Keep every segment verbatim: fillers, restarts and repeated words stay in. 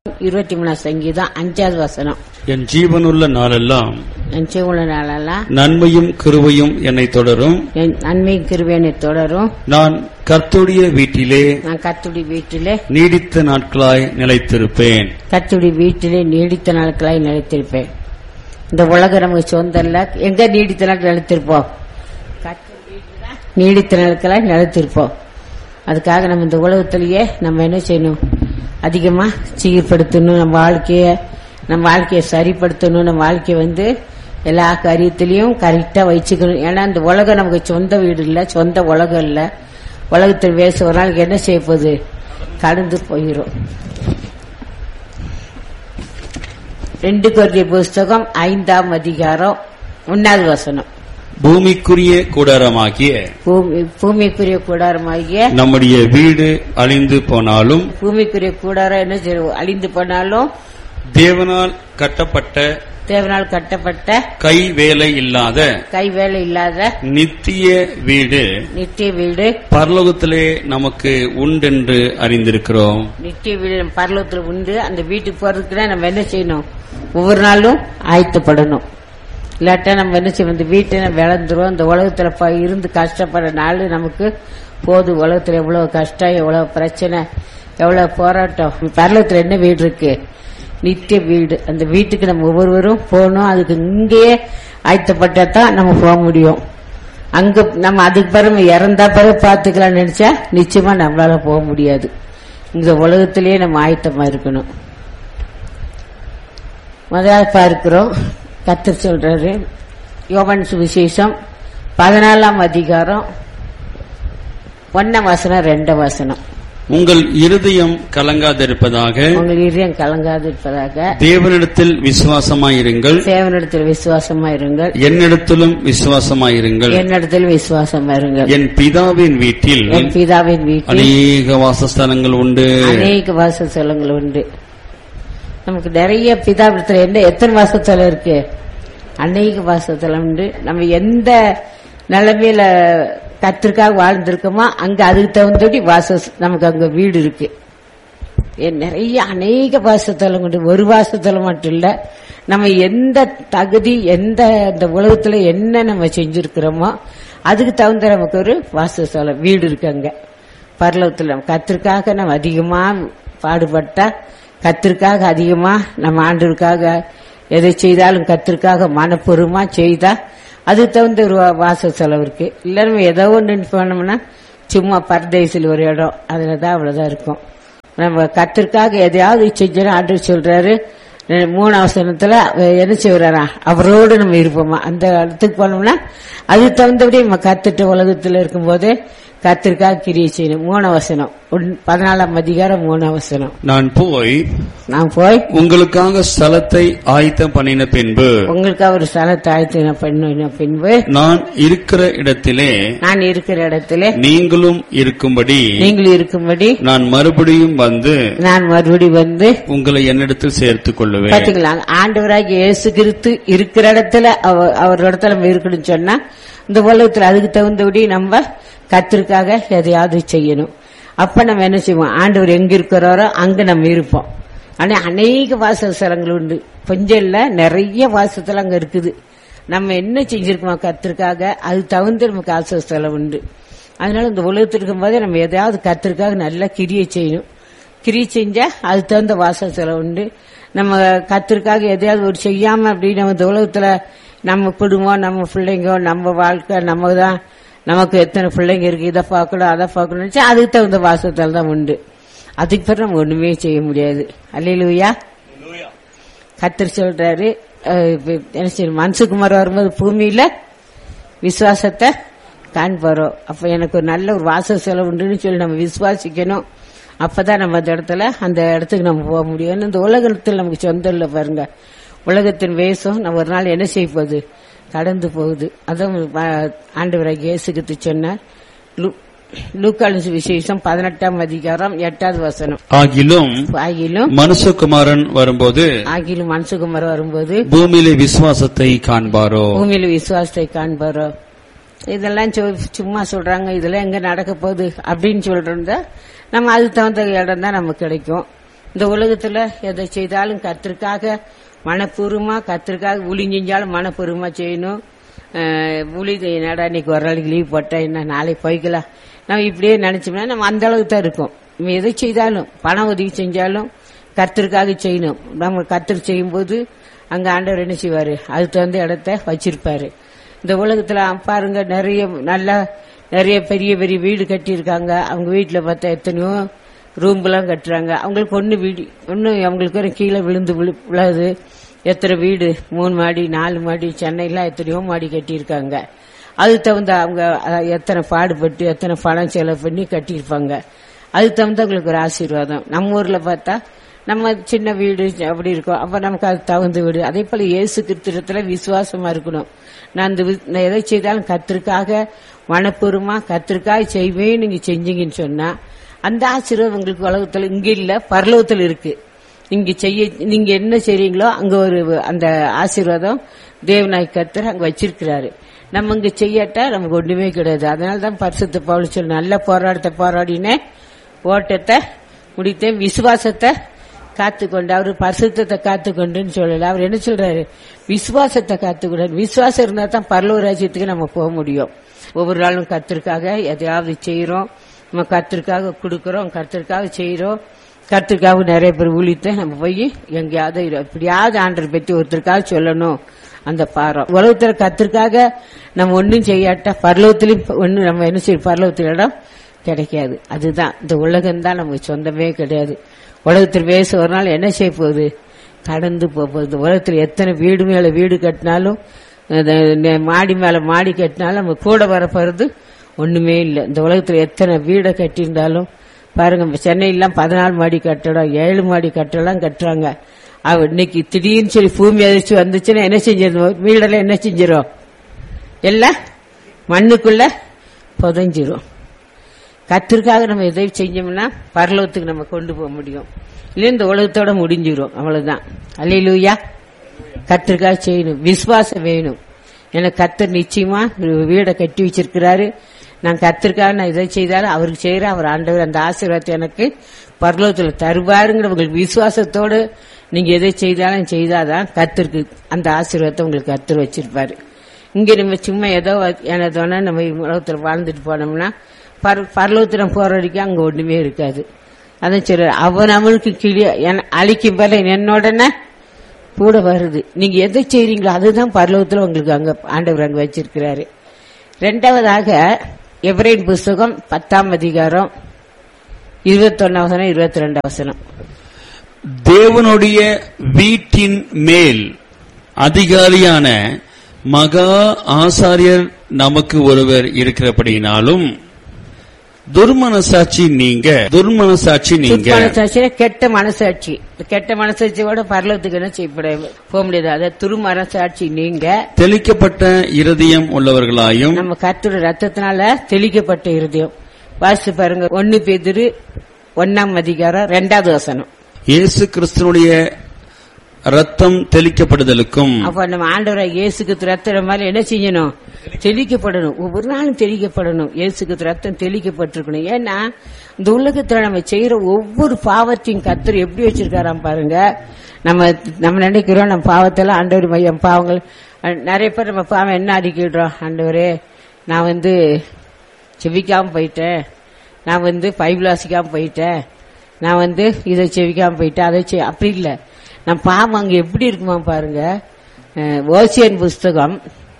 இருபத்தி மூணாம் சங்கீதம் அஞ்சாவது வசனம். என் ஜீவனுள்ள நாளெல்லாம் என் ஜீவனுள்ள நாளெல்லாம் நன்மையும் கிருபையும் என்னை தொடரும். என் நன்மையும் கிருபையும் என்னை தொடரும். நான் கர்த்தருடைய வீட்டிலே நான் கர்த்தருடைய வீட்டிலே நீடித்த நாட்களாய் நிலைத்திருப்பேன். கர்த்தருடைய வீட்டிலே நீடித்த நாட்களாய் நிலைத்திருப்பேன். இந்த உலகம் நமக்கு சொந்தம் இல்ல. எங்க நீடித்த நாட்கள் நிலைத்திருப்போம்? நீடித்த நாட்களாய் நிலைத்திருப்போம். அதுக்காக நம்ம இந்த உலகத்திலேயே நம்ம என்ன செய்யணும்? அதிகமா சீர்படுத்தணும். நம்ம வாழ்க்கைய நம்ம வாழ்க்கையை சரிப்படுத்தணும். நம்ம வாழ்க்கைய வந்து எல்லா காரியத்திலையும் கரெக்டா வச்சுக்கணும். ஏன்னா இந்த உலகம் நமக்கு சொந்த வீடு இல்ல, சொந்த உலகம் இல்ல. உலகத்தில் வேச ஒரு நாளைக்கு என்ன செய்ய போகுது? கடந்து போயிரும். ரெண்டு கொரிந்திய புஸ்தகம் ஐந்தாம் அதிகாரம் ஒன்னாவது வசனம். பூமிக்குரிய கூடாரமாகிய பூமிக்குரிய கூடாரமாகிய நம்முடைய வீடு அழிந்து போனாலும் பூமிக்குரிய கூடாரம் என்ன செய்யும்? அழிந்து போனாலும் தேவனால் கட்டப்பட்ட தேவனால் கட்டப்பட்ட கை வேலை இல்லாத கை வேலை இல்லாத நித்திய வீடு நித்திய வீடு பரலோகத்திலே நமக்கு உண்டென்று அறிந்திருக்கிறோம். நித்திய வீடு நம்ம பரலோகத்தில் உண்டு. அந்த வீட்டுக்கு போறதுக்குன்னா நம்ம என்ன செய்யணும்? ஒவ்வொரு நாளும் ஆயத்தப்படணும். இல்லாட்டா நம்ம என்ன செய்வோம்? இந்த வீட்டை நம்ம இழந்துருவோம். இந்த உலகத்துல இருந்து கஷ்டப்படுற நாள் நமக்கு போது. உலகத்துல எவ்வளவு கஷ்டம், எவ்வளவு பிரச்சனை, எவ்வளவு போராட்டம். பரலோகத்துல என்ன வீடு இருக்கு? நித்திய வீடு. அந்த வீட்டுக்கு நம்ம ஒவ்வொருவரும் போகணும். அதுக்கு இங்கேயே ஆயத்தப்பட்டா தான் நம்ம போக முடியும். அங்க நம்ம அதுக்கு பிறகு இறந்தா பிறகு பாத்துக்கலாம் நினைச்சா நிச்சயமா நம்மளால போக முடியாது. இந்த உலகத்திலேயே நம்ம ஆயத்தமா இருக்கணும். முதலாவது பார்க்கிறோம், கர்த்தர் சொல்றாரு, யோவான் சுவிசேஷம் பதினாலாம் அதிகாரம் ஒன்னாம் வசனம் ரெண்டாம் வசனம். உங்கள் இருதயம் கலங்காதிருப்பதாக உங்கள் இருதயம் கலங்காதிருப்பதாக தேவனிடத்தில் விசுவாசமாயிருங்கள் தேவனிடத்தில் விசுவாசமாயிருங்கள் என்னிடத்திலும் விசுவாசமாயிருங்கள் என்னிடத்தில் விசுவாசமாயிருங்கள். என் பிதாவின் வீட்டில் என் பிதாவின் வீட்டில் அநேக வாசஸ்தலங்கள் உண்டு அநேக வாசஸ்தலங்கள் உண்டு. நமக்கு நிறைய பிதாவிடத்துல என்ன எத்தனை வாசஸ்தலம் இருக்கு? அநேக வாசஸ்தலம் உண்டு. நம்ம எந்த நிலைமையில கர்த்தருக்காக வாழ்ந்திருக்கோமோ அங்க அதுக்கு தகுந்தபடி வாச நமக்கு அங்க வீடு இருக்கு. நிறைய அநேக வாசஸ்தலம் உண்டு. ஒரு வாசஸ்தலம் மட்டும் இல்ல. நம்ம எந்த தகுதி, எந்த இந்த உலகத்துல என்ன நம்ம செஞ்சிருக்கிறோமோ அதுக்கு தகுந்த நமக்கு ஒரு வாசஸ்தலம் வீடு இருக்கு அங்க பரலோகத்துல. கர்த்தருக்காக நம்ம அதிகமா பாடுபட்டா, கர்த்தருக்காக அதிகமா நம்ம ஆண்டவருக்காக எதை செய்தாலும் கர்த்தருக்காக மனப்பூர்வமா செய்தா அதுக்கு தகுந்த ஒரு வாச செலவு இருக்கு. இல்ல நம்ம ஏதோ ஒன்று போனோம்னா சும்மா பரதேசில் ஒரு இடம், அதுலதான் அவ்வளவுதான் இருக்கும். நம்ம கர்த்தருக்காக எதையாவது செஞ்சோம். ஆண்டவர் சொல்றாரு மூணு அவசரத்துல என்ன செய்யறாரா? அவரோடு நம்ம இருப்போமா. அந்த இடத்துக்கு போனோம்னா அதுக்கு தகுந்தபடி நம்ம கர்த்தர் உலகத்துல இருக்கும்போது கர்த்தருக்காக கிரியை செய்யணும். மூணு வசனம் பதினாலாம் அதிகாரம் மூணு வசனம். நான் போய் நான் போய் உங்களுக்காக ஸ்தலத்தை ஆயத்தம் பண்ணின பின்பு உங்களுக்காக ஒரு ஸ்தலத்தை ஆயத்தம் பண்ணின பின்பு நான் இருக்கிற இடத்திலே நான் இருக்கிற இடத்திலே நீங்களும் இருக்கும்படி நீங்களும் இருக்கும்படி நான் மறுபடியும் வந்து நான் மறுபடியும் வந்து உங்களை என்னிடத்தில் சேர்த்துக் கொள்ளுவேன். பாத்தீங்களா? ஆண்டவராக இயேசு கிறிஸ்து இருக்கிற இடத்துல அவர் இடத்துல நம்ம இருக்கணும்னு சொன்னா இந்த உலகத்துல அதுக்கு தகுந்தபடி நம்ம கர்த்தருக்காக எதையாவது செய்யணும். அப்ப நம்ம என்ன செய்வோம்? ஆண்டவர் எங்க இருக்கிறாரோ அங்க நம்ம இருப்போம். ஆனா அநேக வாசஸ்தலங்கள் உண்டு. கொஞ்சம் இல்ல, நிறைய வாசஸ்தலம் அங்க இருக்குது. நம்ம என்ன செஞ்சிருக்கோம் கர்த்தருக்காக அது தகுந்த நமக்கு வாசஸ்தலம் உண்டு. அதனால இந்த உலகத்தில் இருக்கும் போதே நம்ம எதையாவது கர்த்தருக்காக நல்லா கிரியை செய்யணும். கிரியை செஞ்சா அது தகுந்த வாசஸ்தலம் உண்டு. நம்ம கர்த்தருக்காக எதையாவது ஒரு செய்யாம அப்படி நம்ம இந்த உலகத்துல நம்ம குடும்பம், நம்ம பிள்ளைங்க, நம்ம வாழ்க்கை, நம்ம தான் நமக்கு எத்தனை பிள்ளைங்க இருக்கு, இதை பார்க்கணும் அதை பார்க்கணும் நினைச்சா அதுக்கு தகுந்த வாசத்தால் தான் உண்டு. அதுக்கு பிறகு நம்ம ஒண்ணுமே செய்ய முடியாது. அல்லேலூயா. கர்த்தர் சொல்றாரு, என்ன செய்யணும்? மனுஷகுமார் வரும்போது பூமியில விசுவாசத்தை காண்பாரோ. அப்ப எனக்கு ஒரு நல்ல ஒரு வாச செலவு உண்டுன்னு சொல்லி நம்ம விசுவாசிக்கணும். அப்பதான் நம்ம அந்த இடத்துல அந்த இடத்துக்கு நம்ம போக முடியும். இந்த உலகத்தில் நமக்கு சொந்தம் இல்லை பாருங்க. உலகத்தின் வேஷம் நம்ம ஒரு நாள் என்ன செய்ய போகுது? கடந்து போகுது. அதான் ஆண்டவராகிய இயேசு கிறிஸ்து சொன்னார். லூக்கான விசேஷம் பதினெட்டாம் அதிகாரம் எட்டாவது வசனம். ஆகிலும் ஆகிலும் மனுஷகுமாரன் வரும்போது ஆகிலும் மனுஷகுமாரன் வரும்போது பூமியில விசுவாசத்தை காண்பாரோ பூமியில விசுவாசத்தை காண்பாரோ. இதெல்லாம் சும்மா சொல்றாங்க, இதெல்லாம் எங்க நடக்க போகுது அப்படின்னு சொல்றோம். நம்ம அது தகுந்த இடம் தான் நமக்கு கிடைக்கும். இந்த உலகத்துல எதை செய்தாலும் கர்த்தருக்காக மனப்பூர்வமா, கர்த்தருக்காக ஊழி செஞ்சாலும் மனப்பூர்வமா செய்யணும். ஊழி நடா இன்னைக்கு ஒரு நாளைக்கு லீவ் போட்டா என்ன நாளைக்கு போய்க்கலாம், நம்ம இப்படியே நினைச்சோம்னா நம்ம அந்த அளவுக்கு தான் இருக்கும். நம்ம எதை செய்தாலும், பணம் உதவி செஞ்சாலும் கர்த்தருக்காக செய்யணும். நம்ம கர்த்தர் செய்யும் போது அங்க ஆண்டவர் என்ன செய்வாரு, அதுக்கு தகுந்த இடத்த வச்சிருப்பாரு. இந்த உலகத்துல பாருங்க, நிறைய நல்ல நிறைய பெரிய பெரிய வீடு கட்டி இருக்காங்க. அவங்க வீட்டுல பார்த்தா எத்தனையோ ரூம் எல்லாம் கட்டுறாங்க. அவங்களுக்கு ஒண்ணு வீடு ஒண்ணு அவங்களுக்கு கீழே விழுந்து விழாது. எத்தனை வீடு, மூணு மாடி நாலு மாடி, சென்னைலாம் எத்தனையோ மாடி கட்டி இருக்காங்க. அதுக்கு தகுந்த அவங்க எத்தனை பாடுபட்டு எத்தனை பணம் செலவு பண்ணி கட்டியிருப்பாங்க. அதுக்கு தகுந்த அவங்களுக்கு ஒரு ஆசீர்வாதம். நம்ம ஊர்ல பார்த்தா நம்ம சின்ன வீடு அப்படி இருக்கும். அப்ப நமக்கு அது தகுந்த வீடு. அதே போல இயேசு கிறிஸ்துவிடத்துல விசுவாசமா இருக்கணும். நான் இந்த எதை செய்தாலும் கர்த்தருக்காக மனப்பூர்வமா கர்த்தருக்காக செய்வேன் நீங்க செஞ்சீங்கன்னு சொன்னா அந்த ஆசீர்வாதம் உங்களுக்கு உலகத்துல இங்க இல்ல, பரலோகத்துல இருக்கு. நீங்க செய்ய நீங்க என்ன செய்றீங்களோ அங்க ஒரு அந்த ஆசீர்வாதம் தேவனாய் கர்த்தர் அங்க வச்சிருக்கிறாரு. நம்ம இங்க செய்யாட்டா நமக்கு ஒண்ணுமே கிடையாது. அதனாலதான் பரிசுத்த பவுல் சொல்ல, நல்ல போராட்டத்தை போராடினேன், ஓட்டத்தை முடித்தேன், விசுவாசத்தை காத்துக்கொண்டு. அவரு பரிசுத்தத்தை காத்துக்கொண்டுன்னு சொல்லல, அவர் என்ன சொல்றாரு, விசுவாசத்தை காத்துக்கொண்டு. விசுவாசம் இருந்தா தான் பரலோக ராஜ்யத்துக்கு நம்ம போக முடியும். ஒவ்வொரு நாளும் கர்த்தருக்காக எதையாவது செய்யறோம், நம்ம கர்த்தருக்காக கொடுக்கறோம், கர்த்தருக்காக செய்யறோம். கர்த்தருக்காக நிறைய பேர் ஊழியத்தை நம்ம போய் எங்கேயாவது எப்படியாவது ஆண்டரை பற்றி ஒருத்தருக்காக சொல்லணும். அந்த பாரம் உலகத்துல கர்த்தருக்காக நம்ம ஒன்னும் செய்யாட்டா பரலோகத்திலும் ஒண்ணு நம்ம என்ன செய்யும், பரலோகத்துல இடம் கிடைக்காது. அதுதான் இந்த உலகம் தான் நமக்கு சொந்தமே கிடையாது. உலகத்தில் பேச ஒரு நாள் என்ன செய்ய போகுது, கடந்து போகுது. இந்த உலகத்தில் எத்தனை வீடு மேல வீடு கட்டினாலும், மாடி மேல மாடி கட்டினாலும் நம்ம கூட வரப்போறது ஒண்ணுமே இல்லை. இந்த உலகத்துல எத்தனை வீடை கட்டியிருந்தாலும் பாருங்க, சென்னையெல்லாம் பதினாலு மாடி கட்டடம், ஏழு மாடி கட்டடம் கட்டுறாங்க. அவ இன்னைக்கு திடீர்னு சொல்லி பூமி அதிர்ச்சி வந்துச்சுன்னா என்ன செஞ்சிடும், வீடெல்லாம் என்ன செஞ்சிடும், எல்லாம் மண்ணுக்குள்ள புதைஞ்சிரும். கர்த்தருக்காக நம்ம எதை செஞ்சோம்னா பரலோகத்துக்கு நம்ம கொண்டு போக முடியும். இல்ல இந்த உலகத்தோட முடிஞ்சிரும், அவ்வளவுதான். அல்லேலூயா. கர்த்தருக்காக செய்யணும், விசுவாசம் வேணும். எனக்கு கர்த்தர் நிச்சயமா வீடை கட்டி வச்சிருக்கிறாரு, நான் கர்த்தருக்காக நான் இதை செய்தாலும் அவருக்கு செய்யற அவர் ஆண்டவர் அந்த ஆசீர்வாதத்தை எனக்கு பரலோகத்துல தருவாருங்கிற உங்களுக்கு விசுவாசத்தோடு நீங்க எதை செய்தாலும் செய்தாதான் கர்த்தருக்கு அந்த ஆசீர்வாதத்தை உங்களுக்கு கர்த்தர் வச்சிருப்பாரு. இங்க நம்ம சும்மா ஏதோ எனதோனா நம்ம உலகத்துல வாழ்ந்துட்டு போனோம்னா பரலோகத்துல போற வரைக்கும் அங்க ஒண்ணுமே இருக்காது. அதான் சொல்ற, அவன் அவனுக்கு கிளிய அழிக்கும் போல என்னோடனே கூட வருது. நீங்க எதை செய்றீங்களோ அதுதான் பரலோகத்துல உங்களுக்கு அங்க ஆண்டவர் அங்க வச்சிருக்கிறாரு. ரெண்டாவதாக எபிரேயர் புஸ்தகம் பத்தாம் அதிகாரம் இருபத்தி ஒன்னாம் வசனம் இருபத்தி ரெண்டாம் வசனம். தேவனுடைய வீட்டின் மேல் அதிகாரியான மகா ஆசாரியர் நமக்கு ஒருவர் இருக்கிறபடினாலும் துர்மனசாட்சி நீங்க துர்மனசாட்சி நீங்க கெட்ட மனசாட்சி, கெட்ட மனசாட்சியோட பரலோகத்துக்கு என்ன செய்யப்பட போக முடியாது. அதை துர்மனசாட்சி நீங்க தெளிக்கப்பட்ட இருதயம் உள்ளவர்களாயும், நம்ம கர்த்தருடைய ரத்தத்தினால தெளிக்கப்பட்ட இருதயம். வாசி பாருங்க, ஒன்னு பேதுரு ஒன்னாம் அதிகாரம் ரெண்டாவது வசனம். இயேசு கிறிஸ்துனுடைய ரத்தம் தெளிக்கப்படுதலுக்கும், அப்ப நம்ம ஆண்டவராக இயேசுக்கு ரத்தம் மாதிரி என்ன செய்யணும், தெளிக்கப்படணும். ஒவ்வொரு நாளும் தெளிக்கப்படணும். இயேசுக்கு ரத்தம் தெளிக்கப்பட்டிருக்கணும். ஏன்னா இந்த உலகத்துல நம்ம செய்யற ஒவ்வொரு பாவத்தையும் கர்த்தர் எப்படி வச்சிருக்காராம் பாருங்க. நம்ம நம்ம நினைக்கிறோம் நம்ம பாவத்தெல்லாம் ஆண்டவர் மையம் பாவங்கள் நிறைய பேர் நம்ம பாவம் என்ன அறிக்கிடுறோம், ஆண்டவரே நான் வந்து செவிக்காம போயிட்டேன், நான் வந்து பைபிள் வாசிக்காம போயிட்டேன், நான் வந்து இதை செவிக்காம போயிட்டேன், அதை அப்படி இல்லை. நம்ம பாவம் அங்க எப்படி இருக்குமா பாருங்க. ஓசியன் புஸ்தகம்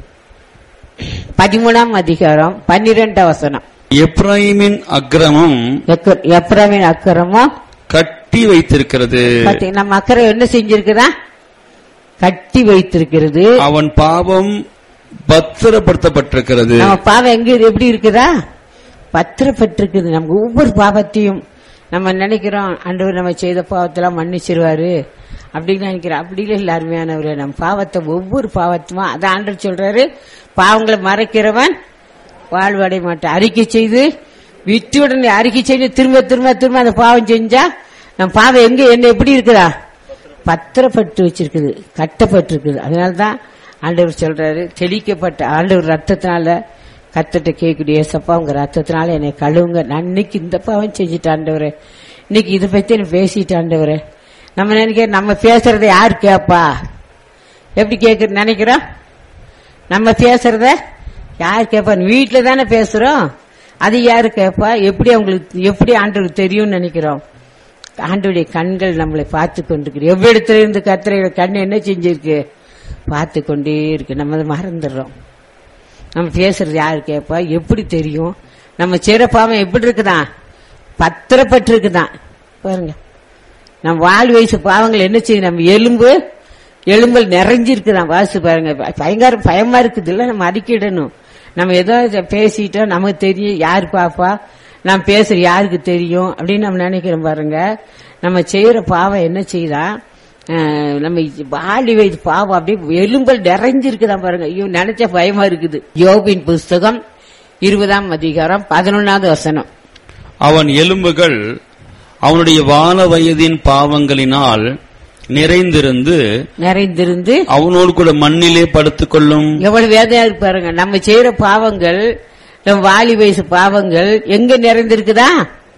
பதிமூணாம் அதிகாரம் பன்னிரெண்டாம் வசனம். எப்ராயிமின் அக்கிரமம் எப்ராயிமின் அக்கிரமம் கட்டி வைத்திருக்கிறது. நம்ம அக்கறை என்ன செஞ்சிருக்குதா, கட்டி வைத்திருக்கிறது. அவன் பாவம் பத்திரப்படுத்தப்பட்டிருக்கிறது. நம்ம பாவம் எங்க எப்படி இருக்குதா, பத்திரப்பட்டிருக்குது. நம்ம ஒவ்வொரு பாவத்தையும் நம்ம நினைக்கிறோம் ஆண்டவர் நம்ம செய்த பாவத்தெல்லாம் மன்னிச்சிருவாரு அப்படின்னு நினைக்கிறோம். அப்படி இல்லை அருமையானவரே, நம்ம பாவத்தை ஒவ்வொரு பாவத்துமா அதை ஆண்டவர் சொல்றாரு, பாவங்களை மறைக்கிறவன் வாழ்வடைய மாட்டான். அறிக்கை செய்து விட்டு உடனே அறிக்கை செய்து திரும்ப திரும்ப திரும்ப அந்த பாவம் செஞ்சா நம்ம பாவம் எங்க என்ன எப்படி இருக்குதா, பத்திரப்பட்டு வச்சிருக்குது, கட்டப்பட்டிருக்குது. அதனாலதான் ஆண்டவர் சொல்றாரு, தெளிக்கப்பட்ட ஆண்டவர் ரத்தத்தினால கர்த்தர்ட்ட கேட்கக்கூடிய ஏசப்பா உங்க ரத்தத்தினால என்னை கழுவுங்க, நான் இன்னைக்கு இந்த பாவம் செஞ்சுட்டு ஆண்டவரே இன்னைக்கு இதை பத்தி பேசிட்டாண்டவரு. நம்ம நினைக்கிற நம்ம பேசுறத யாரு கேப்பா? எப்படி கேட்க நினைக்கிறோம்? நம்ம பேசுறத யார் கேப்பா? வீட்டுல தானே பேசுறோம், அது யாரு கேப்பா? எப்படி அவங்களுக்கு எப்படி ஆண்டவருக்கு தெரியும்னு நினைக்கிறோம்? ஆண்டவருடைய கண்கள் நம்மளை பார்த்து கொண்டிருக்கு. எவ்விடத்துல இருந்து கர்த்தருடைய கண் என்ன செஞ்சிருக்கு? பார்த்து கொண்டே இருக்கு. நம்ம அதை மறந்துடுறோம். நம்ம பேசுறது யாரு கேப்பா? எப்படி தெரியும்? நம்ம சிறப்பாம எப்படி இருக்குதான்? பத்திரப்பட்டு இருக்குதான். பாருங்க, நம்ம வாழ் வயசு பாவங்கள் என்ன செய்யும்? நம்ம எலும்பு எலும்பல் நிறைஞ்சிருக்குதான். வாசு பாருங்க, பயங்கர பயமா இருக்குது இல்ல? நம்ம அறிக்கிடணும். நம்ம ஏதோ பேசிட்டோம், நமக்கு தெரியும், யாரு பாப்பா, நாம் பேசுற யாருக்கு தெரியும் அப்படின்னு நம்ம நினைக்கிறோம். பாருங்க, நம்ம செய்யற பாவம் என்ன செய்தா? நம்ம வாலி வயது பாவம் அப்படியே எலும்பல் நிறைஞ்சிருக்குதான். பாருங்க, ஐயோ நினைச்ச பயமா இருக்குது. யோபின் புஸ்தகம் இருபதாம் அதிகாரம் பதினொன்னாவது வசனம். அவன் எலும்புகள் அவனுடைய வால வயதின் பாவங்களினால் நிறைந்திருந்து நிறைந்திருந்து அவனோடு கூட மண்ணிலே படுத்துக் கொள்ளும். எவ்வளவு வேதனையா இருக்கு பாருங்க. நம்ம செய்யற பாவங்கள், நம்ம வாலி வயசு பாவங்கள் எங்க நிறைந்திருக்குதா?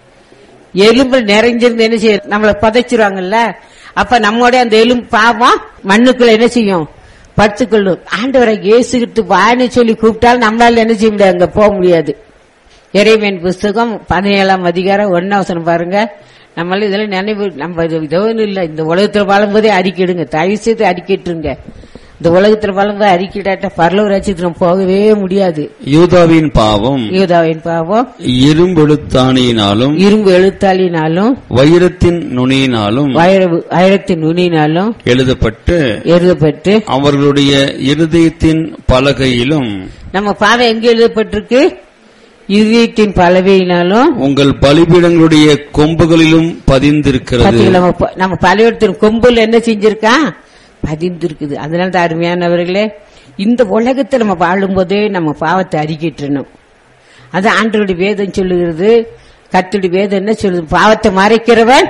எலும்பு நிறைஞ்சிருந்து என்ன செய்ய? நம்மளை புதைச்சிருவாங்கல்ல. அப்ப நம்மோட அந்த எலும்பு பாவம் மண்ணுக்குள்ள என்ன செய்யும்? படுத்துக்கொள்ளும். ஆண்டவரை இயேசுகிட்டு வான்னு சொல்லி கூப்பிட்டாலும் நம்மளால என்ன செய்ய முடியாது? அங்க போக முடியாது. எரேமியன் புஸ்தகம் பதினேழாம் அதிகாரம் ஒன்னாம் வசனம் பாருங்க. நம்மள இதெல்லாம் நினைவு நம்ம இதோன்னு இல்ல. இந்த உலகத்துல வாழும்போதே அறிக்கிடுங்க, தயவு செய்து அறிக்கிட்டுருங்க. இந்த உலகத்துல வாழும்போது அறிக்கிட்டாட்ட பரலோக ராஜ்யத்துல போகவே முடியாது. யூதாவின் பாவம் யூதாவின் பாவம் இரும்பு எழுத்தாணியினாலும் இரும்பு எழுத்தாளினாலும் வைரத்தின் நுனியினாலும் வைரத்தின் நுனியினாலும் எழுதப்பட்டு எழுதப்பட்டு அவர்களுடைய இருதயத்தின் பலகையிலும். நம்ம பாவம் எங்க எழுதப்பட்டிருக்கு? இருதயத்தின் பலகையினாலும் உங்கள் பலிபீடங்களுடைய கொம்புகளிலும் பதிந்திருக்கிறது. நம்ம பலிபீடத்தின் கொம்புல என்ன செஞ்சிருக்கா? பதிந்திருக்குது. அதனால தான் அருமையானவர்களே, இந்த உலகத்தில் நம்ம வாழும் போதே நம்ம பாவத்தை அறிக்கிட்டணும். அது ஆண்டவருடைய வேதம் சொல்லுகிறது. கர்த்தருடைய வேதம் என்ன சொல்லுது? பாவத்தை மறைக்கிறவன்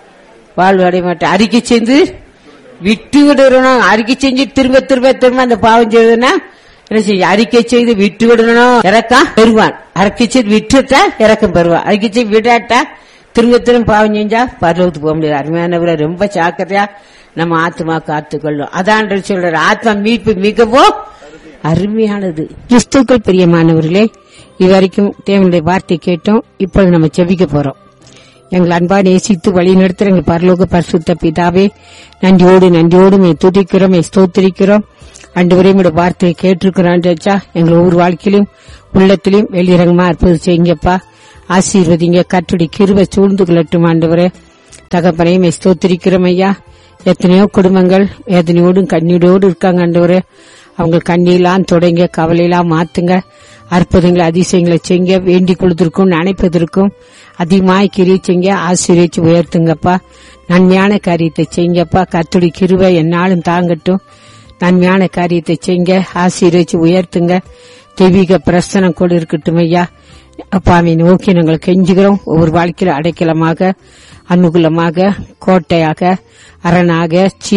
வாழ்வு அடைய மாட்டான். அறிக்கை செஞ்சு விட்டு விடணும். அறிக்கை செஞ்சு திரும்ப திரும்ப திரும்ப அந்த பாவம் செய்யுதுன்னா என்ன செய்ய? அறிக்கை செய்து விட்டு விடணும், இறக்கம் பெறுவான். அறிக்கை செய்து விட்டுட்டா இறக்கம் பெறுவான். அறிக்கை செய்து விடாட்டா திரும்ப திரும்ப பாவம் செஞ்சா பரலோகத்துக்கு போக முடியாது. அருமையானவரை ரொம்ப ஜாக்கிரதையா நம்ம ஆத்மா காத்துக்கொள்ளும். அதான் சொல்ற ஆத்மா மீட்பு மிகவும் அருமையானது. கிறிஸ்துக்கள் பிரியமானவர்களே, இதுவரைக்கும் தேவனுடைய வார்த்தை கேட்டோம். இப்பொழுது நம்ம செவிக்க போறோம். எங்கள் அன்பா நேசித்து வழி நடத்துற எங்கள் பரலோக பரிசுத்த பிதாவே, நன்றியோடு நன்றியோடு மே துதிக்கிறோம், மே ஸ்தோத்திரிக்கிறோம். ஆண்டவரே, உம்முடைய வார்த்தையை கேட்டிருக்கிறோம். எங்கள் ஒவ்வொரு வாழ்க்கையிலும் உள்ளத்திலும் வெளியிறங்கமா அற்புதம் செய்யுங்கப்பா. ஆசீர்வதிங்க. கர்த்தருடைய கிருபை சூழ்ந்து கொள்ளட்டும். ஆண்டவரே தகப்பனையும் மே ஸ்தோத்திரிக்கிறோம் ஐயா. எத்தனையோ குடும்பங்கள் வேதனையோடும் கண்ணீரோடு இருக்காங்க. ஆண்டவரே, அவங்க கண்ணீரெல்லாம் தொடங்க, கவலையெல்லாம் மாத்துங்க. அற்புதங்களை அதிசயங்களை செய்ய வேண்டிக் கொள்வதற்கும் நினைப்பதற்கும் அதிகமாய் கிரியை செய்ய ஆசீர்வதிச்சு உயர்த்துங்கப்பா. நன்மையான காரியத்தை செய்யுங்கப்பா. கர்த்தருடைய கிருபை என்னாலும் தாங்கட்டும். நன்மையான காரியத்தை செய்யுங்க, ஆசீர்வதிச்சு உயர்த்துங்க. தெய்வீக பிரசனம் கூட இருக்கட்டும் ஐயா. அப்பாவை நோக்கி நாங்கள் கெஞ்சுகிறோம். ஒவ்வொரு வாழ்க்கையில அடைக்கலமாக, அனுகூலமாக, கோட்டையாக, அரணாக,